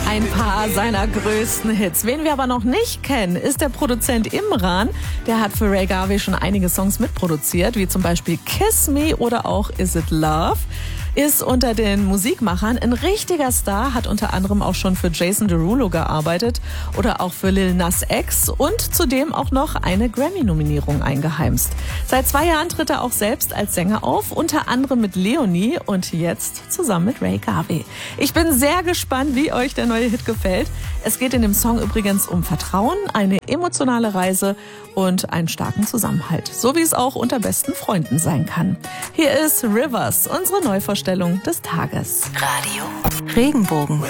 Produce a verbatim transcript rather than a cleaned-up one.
ein paar seiner größten Hits. Wen wir aber noch nicht kennen, ist der Produzent Imran. Der hat für Ray Garvey schon einige Songs mitproduziert, wie zum Beispiel Kiss Me oder auch Is It Love. Ist unter den Musikmachern ein richtiger Star, hat unter anderem auch schon für Jason Derulo gearbeitet oder auch für Lil Nas X und zudem auch noch eine Grammy-Nominierung eingeheimst. Seit zwei Jahren tritt er auch selbst als Sänger auf, unter anderem mit Leonie und jetzt zusammen mit Ray Garvey. Ich bin sehr gespannt, wie euch der neue Hit gefällt. Es geht in dem Song übrigens um Vertrauen, eine emotionale Reise und einen starken Zusammenhalt, so wie es auch unter besten Freunden sein kann. Hier ist Rivers, unsere Neuvorstellung des Tages. Radio Regenbogen.